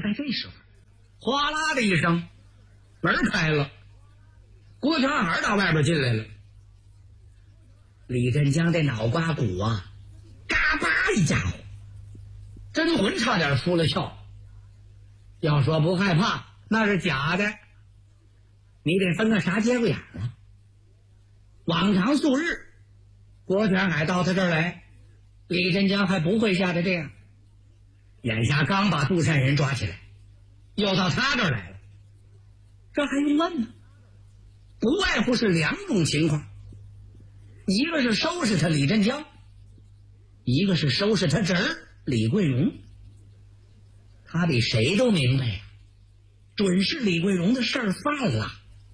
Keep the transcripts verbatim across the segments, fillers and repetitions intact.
在这时候，哗啦的一声，门开了，郭全海到外边进来了。李振江这脑瓜骨啊，嘎巴一家伙，真魂差点出了窍。要说不害怕，那是假的。你得分个啥节骨眼啊？往常素日，郭全海到他这儿来，李振江还不会吓得这样。眼下刚把杜善人抓起来，又到他这儿来了，这还用问吗？不外乎是两种情况，一个是收拾他李振江，一个是收拾他侄儿李桂荣。他比谁都明白呀，准是李桂荣的事儿犯了。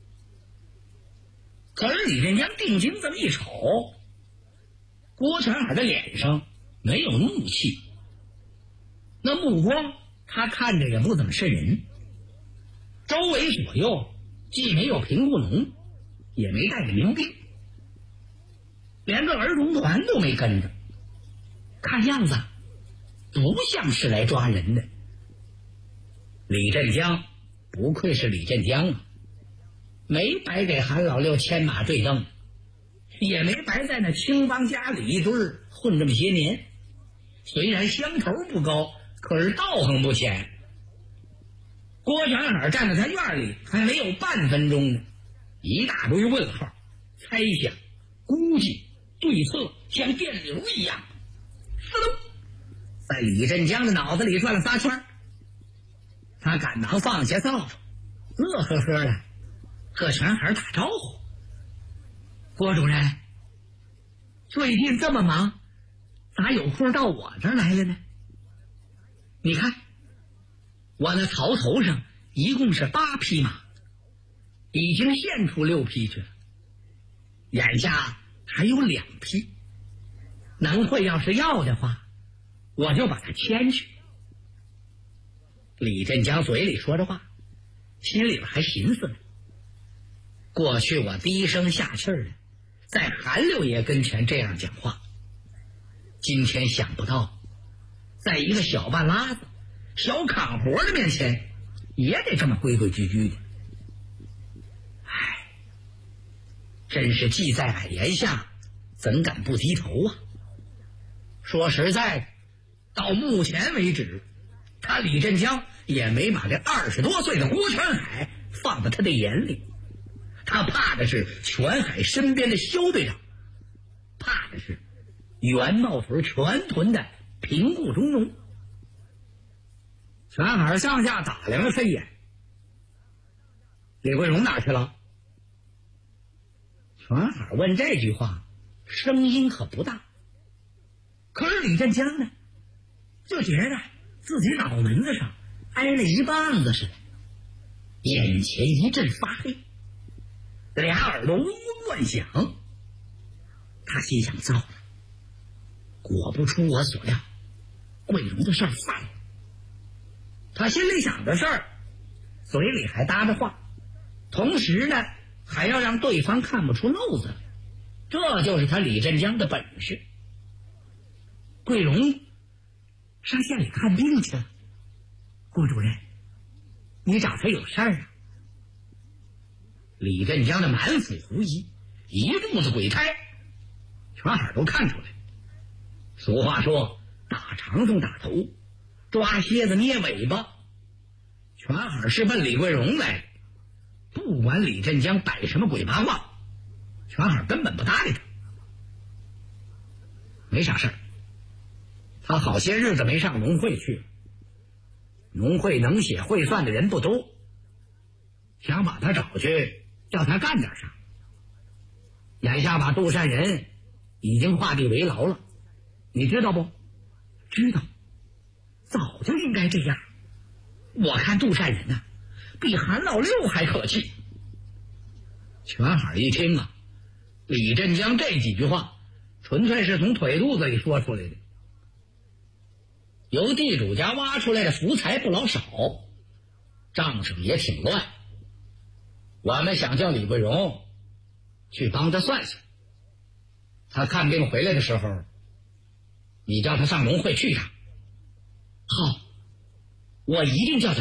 可是李振江定睛这么一瞅，郭全海的脸上没有怒气，那目光他看着也不怎么瘆人，周围左右既没有平固农，也没带着民兵，连个儿童团都没跟着，看样子不像是来抓人的。李振江不愧是李振江啊，没白给韩老六牵马坠镫，也没白在那青帮家里一堆儿混这么些年，虽然乡头不高，可是道行不浅。郭全海站在他院里还没有半分钟呢，一大堆问号、猜想、估计、对策像电流一样呲溜在李振江的脑子里转了仨圈。他赶忙放下扫帚，乐呵呵的和全海打招呼：郭主任，最近这么忙，咋有空到我这儿来了呢？你看我那槽头上一共是八匹马，已经献出六匹去了，眼下还有两匹，能会要是要的话，我就把它牵去。李振江嘴里说着话，心里边还寻思呢，过去我低声下气的在韩六爷跟前这样讲话，今天想不到在一个小半拉子小扛活的面前也得这么规规矩矩的。唉，真是计在俺言下，怎敢不低头啊？说实在的，到目前为止，他李振江也没把这二十多岁的郭全海放在他的眼里。他怕的是全海身边的肖队长，怕的是袁茂屯全屯的平固中农。全海上下打量了他一眼，李桂荣哪去了？全海问这句话声音可不大，可是李振江呢，就觉得自己脑门子上挨了一棒子似的，眼前一阵发黑，俩耳朵嗡嗡乱响。他心想，糟了，果不出我所料，桂荣的事儿犯了。他心里想的事儿，嘴里还搭着话，同时呢还要让对方看不出漏子来，这就是他李振江的本事。桂荣上县里看病去了，郭主任，你找他有事儿啊？李振江的满腹狐疑，一肚子鬼胎，全海都看出来。俗话说，打长虫打头，抓蝎子捏尾巴。全海是奔李桂荣来的，不管李振江摆什么鬼八卦，全海根本不搭理他。没啥事儿，他好些日子没上农会去了，农会能写会算的人不多，想把他找去，叫他干点啥。眼下把杜善人已经画地为牢了，你知道不？知道，早就应该这样。我看杜善人啊，比韩老六还可气。全海一听啊，李振江这几句话纯粹是从腿肚子里说出来的。由地主家挖出来的福财不老少，账上也挺乱。我们想叫李桂荣去帮他算算，他看病回来的时候，你叫他上农会去一趟。好，我一定叫他